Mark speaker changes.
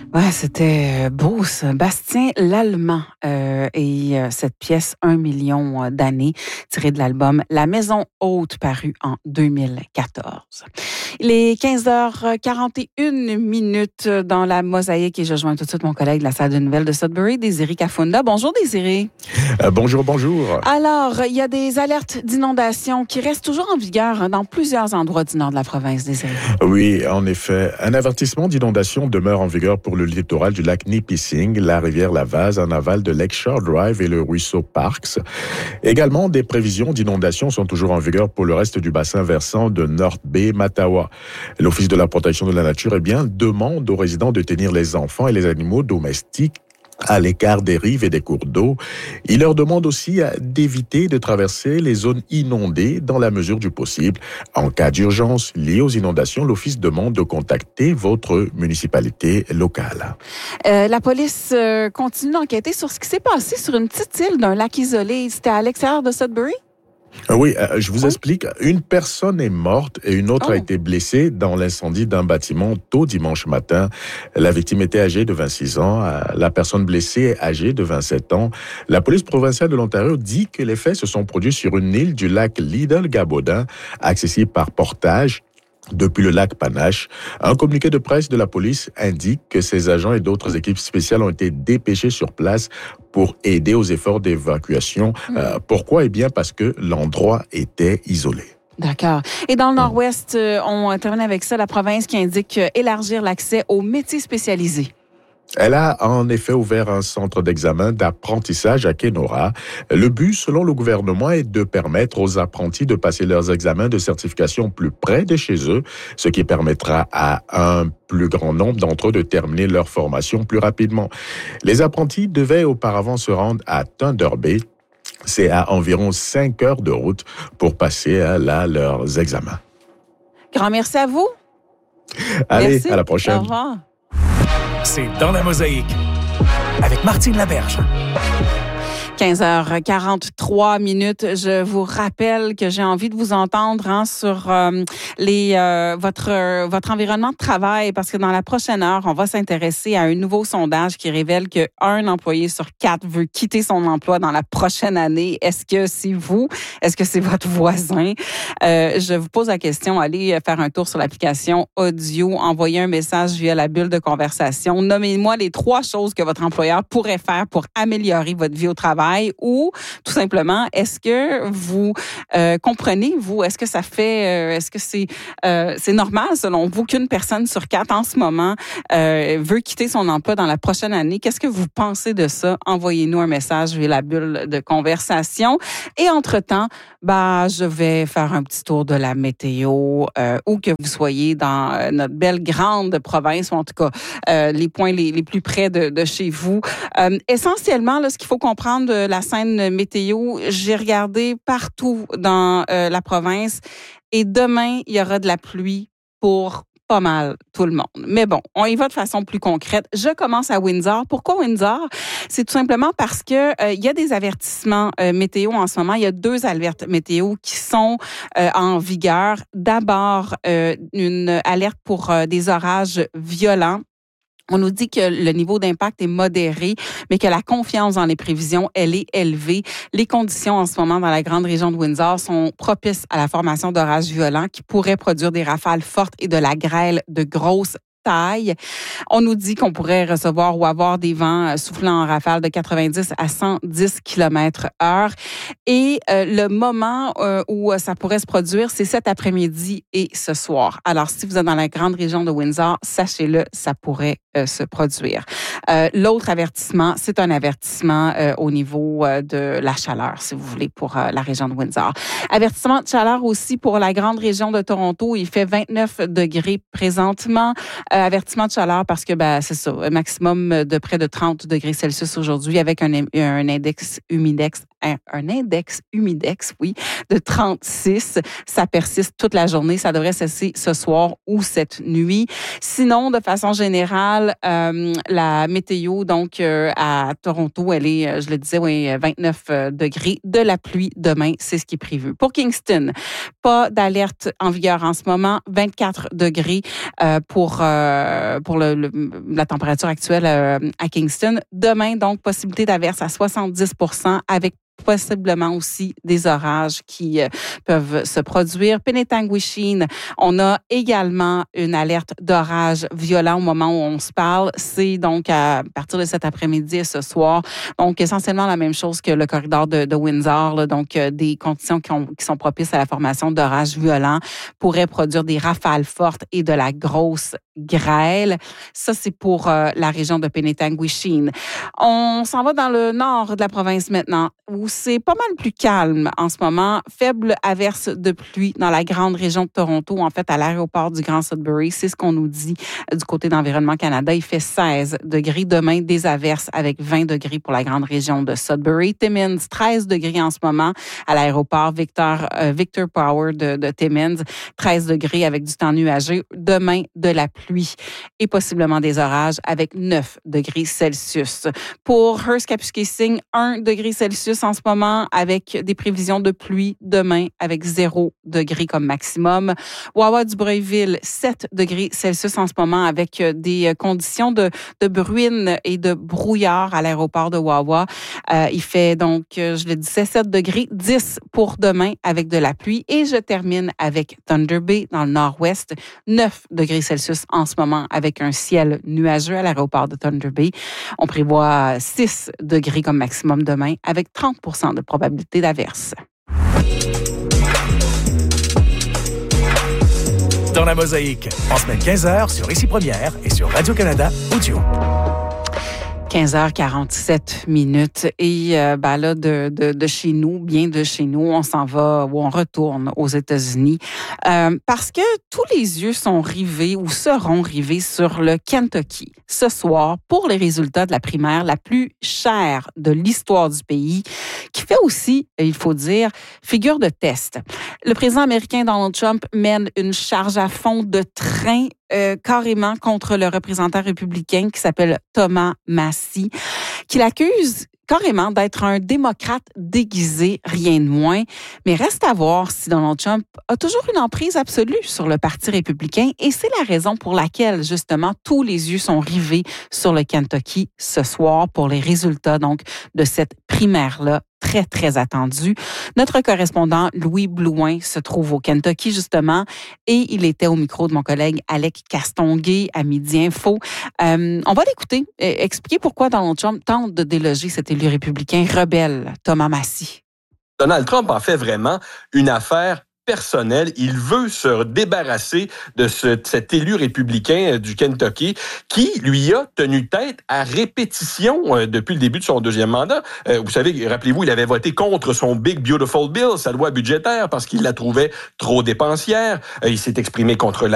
Speaker 1: Ouais, c'était beau ça. Bastien Lallemand et cette pièce 1 million d'années tirée de l'album La Maison Haute paru en 2014. Il est 15h41 dans la mosaïque et je joins tout de suite mon collègue de la salle de nouvelles de Sudbury, Désiré Kafunda. Bonjour Désiré.
Speaker 2: Bonjour.
Speaker 1: Alors, il y a des alertes d'inondation qui restent toujours en vigueur dans plusieurs endroits du nord de la province, Désiré.
Speaker 2: Oui, en effet. Un avertissement d'inondation demeure en vigueur pour le littoral du lac Nipissing, la rivière Lavaz en aval de Lakeshore Drive et le ruisseau Parks. Également, des prévisions d'inondation sont toujours en vigueur pour le reste du bassin versant de North Bay, Mattawa. L'Office de la protection de la nature, demande aux résidents de tenir les enfants et les animaux domestiques à l'écart des rives et des cours d'eau. Il leur demande aussi d'éviter de traverser les zones inondées dans la mesure du possible. En cas d'urgence liée aux inondations, l'Office demande de contacter votre municipalité locale.
Speaker 1: La police continue d'enquêter sur ce qui s'est passé sur une petite île d'un lac isolé. C'était à l'extérieur de Sudbury?
Speaker 2: Oui, je vous explique. Une personne est morte et une autre a été blessée dans l'incendie d'un bâtiment tôt dimanche matin. La victime était âgée de 26 ans. La personne blessée est âgée de 27 ans. La police provinciale de l'Ontario dit que les faits se sont produits sur une île du lac Little-Gabaudin, accessible par portage depuis le lac Panache. Un communiqué de presse de la police indique que ces agents et d'autres équipes spéciales ont été dépêchés sur place pour aider aux efforts d'évacuation. Pourquoi? Eh bien, parce que l'endroit était isolé.
Speaker 1: D'accord. Et dans le nord-ouest, on termine avec ça, la province qui indique élargir l'accès aux métiers spécialisés.
Speaker 2: Elle a en effet ouvert un centre d'examen d'apprentissage à Kenora. Le but, selon le gouvernement, est de permettre aux apprentis de passer leurs examens de certification plus près de chez eux, ce qui permettra à un plus grand nombre d'entre eux de terminer leur formation plus rapidement. Les apprentis devaient auparavant se rendre à Thunder Bay. C'est à environ 5 heures de route pour passer leurs examens.
Speaker 1: Grand merci à vous.
Speaker 2: Allez,
Speaker 1: merci.
Speaker 2: À la prochaine.
Speaker 1: Au revoir.
Speaker 3: C'est Dans la mosaïque avec Martine Laberge.
Speaker 1: 15h43. Je vous rappelle que j'ai envie de vous entendre sur votre environnement de travail, parce que dans la prochaine heure, on va s'intéresser à un nouveau sondage qui révèle qu'un employé sur 4 veut quitter son emploi dans la prochaine année. Est-ce que c'est vous? Est-ce que c'est votre voisin? Je vous pose la question. Allez faire un tour sur l'application audio, envoyez un message via la bulle de conversation. Nommez-moi les 3 choses que votre employeur pourrait faire pour améliorer votre vie au travail. Ou tout simplement, est-ce que vous comprenez, vous, est-ce que ça fait, est-ce que c'est normal selon vous qu'une personne sur 4 en ce moment veut quitter son emploi dans la prochaine année? Qu'est-ce que vous pensez de ça? Envoyez-nous un message via la bulle de conversation. Et entre-temps, je vais faire un petit tour de la météo, où que vous soyez dans notre belle grande province, ou en tout cas les points les plus près de chez vous. Essentiellement, là, ce qu'il faut comprendre de la scène météo, j'ai regardé partout dans la province et demain, il y aura de la pluie pour pas mal tout le monde. Mais bon, on y va de façon plus concrète. Je commence à Windsor. Pourquoi Windsor? C'est tout simplement parce que il y a des avertissements météo en ce moment. Il y a 2 alertes météo qui sont en vigueur. D'abord, une alerte pour des orages violents. On nous dit que le niveau d'impact est modéré, mais que la confiance dans les prévisions, elle est élevée. Les conditions en ce moment dans la grande région de Windsor sont propices à la formation d'orages violents qui pourraient produire des rafales fortes et de la grêle de grosse taille. On nous dit qu'on pourrait recevoir ou avoir des vents soufflant en rafale de 90 à 110 km/h. Et le moment où ça pourrait se produire, c'est cet après-midi et ce soir. Alors, si vous êtes dans la grande région de Windsor, sachez-le, ça pourrait se produire. L'autre avertissement, c'est un avertissement au niveau de la chaleur, si vous voulez, pour la région de Windsor. Avertissement de chaleur aussi pour la grande région de Toronto. Il fait 29 degrés présentement. Avertissement de chaleur parce que c'est ça, un maximum de près de 30 degrés Celsius aujourd'hui avec un index humidex de 36. Ça persiste toute la journée. Ça devrait cesser ce soir ou cette nuit. Sinon, de façon générale, la météo, donc, à Toronto, elle est, je le disais, 29 degrés. De la pluie demain, c'est ce qui est prévu. Pour Kingston, pas d'alerte en vigueur en ce moment. 24 degrés pour la température actuelle à Kingston. Demain, donc, possibilité d'averse à 70 % avec possiblement aussi des orages qui peuvent se produire. Penetanguishene, on a également une alerte d'orage violent au moment où on se parle. C'est donc à partir de cet après-midi et ce soir. Donc, essentiellement la même chose que le corridor de Windsor. Là, donc, des conditions qui sont propices à la formation d'orages violents pourraient produire des rafales fortes et de la grosse grêle. Ça, c'est pour la région de Penetanguishene. On s'en va dans le nord de la province maintenant, où c'est pas mal plus calme en ce moment. Faible averse de pluie dans la grande région de Toronto, en fait, à l'aéroport du Grand Sudbury. C'est ce qu'on nous dit du côté d'Environnement Canada. Il fait 16 degrés. Demain, des averses avec 20 degrés pour la grande région de Sudbury. Timmins, 13 degrés en ce moment à l'aéroport Victor Power de Timmins. 13 degrés avec du temps nuageux. Demain, de la pluie et possiblement des orages avec 9 degrés Celsius. Pour Hearst-Kapuskasing, 1 degré Celsius en ce moment avec des prévisions de pluie demain avec 0 degré comme maximum. Wawa-du-Breuilville, 7 degrés Celsius en ce moment avec des conditions de bruine et de brouillard à l'aéroport de Wawa. Il fait donc, je le disais, 7 degrés, 10 pour demain avec de la pluie. Et je termine avec Thunder Bay dans le nord-ouest, 9 degrés Celsius en ce moment avec un ciel nuageux à l'aéroport de Thunder Bay. On prévoit 6 degrés comme maximum demain avec 30 % de probabilité d'averse.
Speaker 3: Dans la mosaïque, en semaine 15h sur Ici Première et sur Radio-Canada Audio.
Speaker 1: 15h47 et là de chez nous, bien de chez nous, on s'en va ou on retourne aux États-Unis parce que tous les yeux sont rivés ou seront rivés sur le Kentucky ce soir pour les résultats de la primaire la plus chère de l'histoire du pays, qui fait aussi, il faut dire, figure de test. Le président américain Donald Trump mène une charge à fond de train carrément contre le représentant républicain qui s'appelle Thomas Massie, qui l'accuse carrément d'être un démocrate déguisé, rien de moins. Mais reste à voir si Donald Trump a toujours une emprise absolue sur le Parti républicain et c'est la raison pour laquelle, justement, tous les yeux sont rivés sur le Kentucky ce soir pour les résultats, donc, de cette primaire-là très, très attendue. Notre correspondant Louis Blouin se trouve au Kentucky, justement, et il était au micro de mon collègue Alec Castonguay à Midi Info. On va l'écouter expliquer pourquoi Donald Trump tente de déloger cet élu républicain rebelle, Thomas Massie.
Speaker 4: Donald Trump en fait vraiment une affaire personnel. Il veut se débarrasser de cet élu républicain du Kentucky qui lui a tenu tête à répétition depuis le début de son deuxième mandat. Vous savez, rappelez-vous, il avait voté contre son Big Beautiful Bill, sa loi budgétaire, parce qu'il la trouvait trop dépensière. Il s'est exprimé contre